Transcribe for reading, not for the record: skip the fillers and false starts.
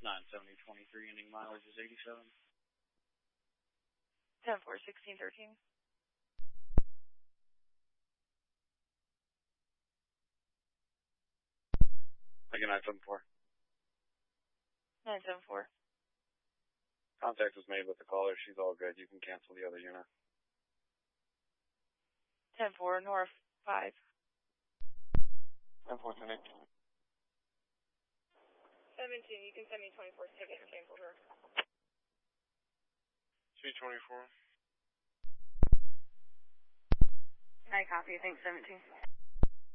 97023, ending mileage is 87. 10-4, 1613. Again, 974. 974. Contact was made with the caller. She's all good. You can cancel the other unit. 10-4, North 5. 10-4, 10-8. 17, you can send me 24 ticket and cancel her. C-24. I copy, thanks 17.